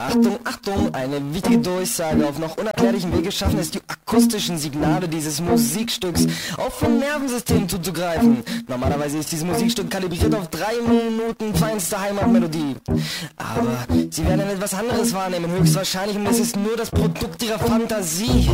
Achtung, Achtung, eine wichtige Durchsage. Auf noch unerklärlichen Wege schaffen es die akustischen Signale dieses Musikstücks auf vom Nervensystem zuzugreifen. Normalerweise ist dieses Musikstück kalibriert auf 3 Minuten feinste Heimatmelodie. Aber sie werden etwas anderes wahrnehmen, höchstwahrscheinlich, und es ist nur das Produkt ihrer Fantasie.